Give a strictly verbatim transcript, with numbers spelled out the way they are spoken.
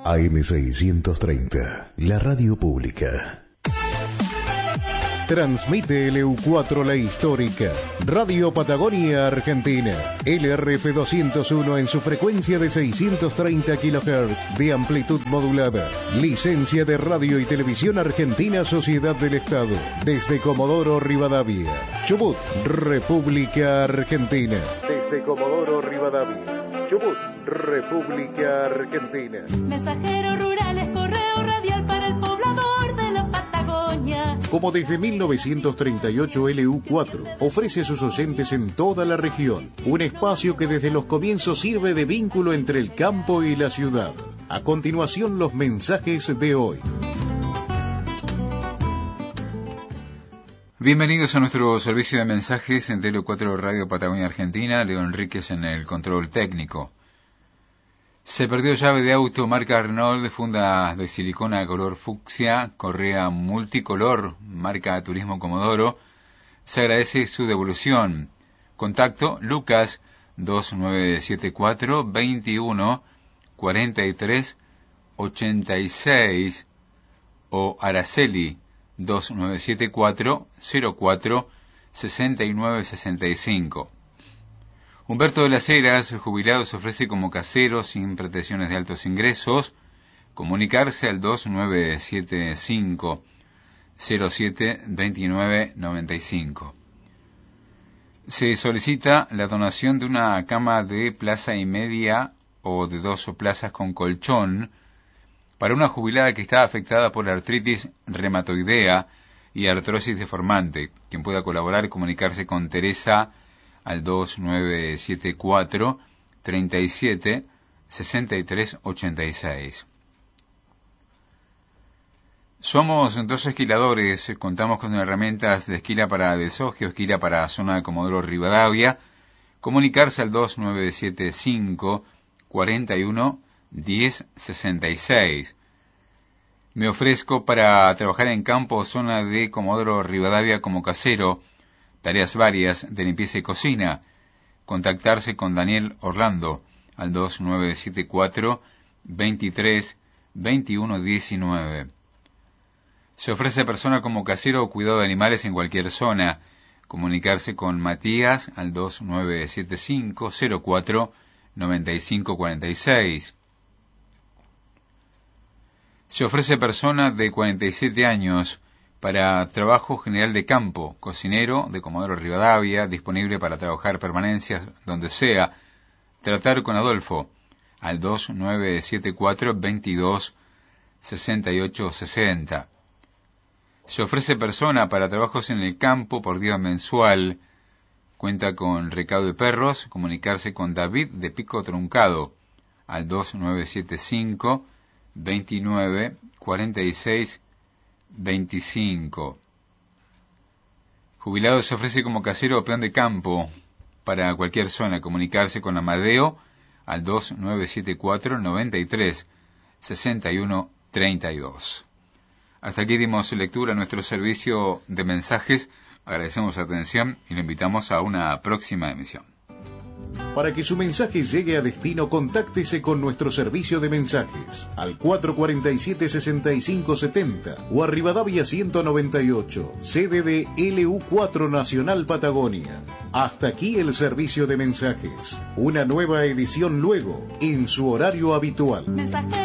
A M seiscientos treinta, la radio pública. Transmite L U cuatro La Histórica, Radio Patagonia Argentina, L R F doscientos uno en su frecuencia de seiscientos treinta kilohertz de amplitud modulada. Licencia de Radio y Televisión Argentina, Sociedad del Estado, desde Comodoro Rivadavia, Chubut, República Argentina. Desde Comodoro Rivadavia, Chubut, República Argentina. Mensajeros rurales, correo radial para el poblador de la Patagonia. Como desde mil novecientos treinta y ocho, L U cuatro ofrece a sus oyentes en toda la región un espacio que desde los comienzos sirve de vínculo entre el campo y la ciudad. A continuación, los mensajes de hoy. Bienvenidos a nuestro servicio de mensajes en T L U cuatro Radio Patagonia Argentina. Leo Enríquez en el control técnico. Se perdió llave de auto marca Renault, funda de silicona color fucsia, correa multicolor marca Turismo Comodoro. Se agradece su devolución. Contacto Lucas dos nueve siete cuatro, veintiuno, cuarenta y tres, ochenta y seis o Araceli dos nueve siete cuatro, cero cuatro, sesenta y nueve sesenta y cinco. Humberto de las Heras, jubilado, se ofrece como casero sin pretensiones de altos ingresos. Comunicarse al dos nueve siete cinco, cero siete, veintinueve noventa y cinco. Se solicita la donación de una cama de plaza y media o de dos plazas con colchón para una jubilada que está afectada por artritis reumatoidea y artrosis deformante. Quien pueda colaborar, comunicarse con Teresa al dos nueve siete cuatro, treinta y siete, sesenta y tres ochenta y seis. Somos dos esquiladores, contamos con herramientas de esquila para desogio, esquila para zona de Comodoro Rivadavia. Comunicarse al dos nueve siete cinco, cuarenta y uno, diez sesenta y seis. Me ofrezco para trabajar en campo o zona de Comodoro Rivadavia como casero, tareas varias de limpieza y cocina. Contactarse con Daniel Orlando al dos nueve siete cuatro, veintitrés, veintiuno diecinueve. Se ofrece persona como casero o cuidado de animales en cualquier zona. Comunicarse con Matías al dos nueve siete cinco, cero cuatro, noventa y cinco cuarenta y seis. Se ofrece persona de cuarenta y siete años para trabajo general de campo, cocinero de Comodoro Rivadavia, disponible para trabajar permanencias donde sea. Tratar con Adolfo al dos nueve siete cuatro, veintidós, sesenta y ocho sesenta. Se ofrece persona para trabajos en el campo por día mensual. Cuenta con recado de perros. Comunicarse con David de Pico Truncado al dos nueve siete cinco, veintinueve, cuarenta y seis, veinticinco. Jubilado se ofrece como casero o peón de campo para cualquier zona. Comunicarse con Amadeo al dos nueve siete cuatro, noventa y tres, sesenta y uno treinta y dos. Hasta aquí dimos lectura a nuestro servicio de mensajes. Agradecemos su atención y lo invitamos a una próxima emisión. Para que su mensaje llegue a destino, contáctese con nuestro servicio de mensajes al cuatro cuatro siete, seis cinco siete cero o a Rivadavia ciento noventa y ocho, sede de L U cuatro Nacional Patagonia. Hasta aquí el servicio de mensajes. Una nueva edición luego, en su horario habitual. Mensaje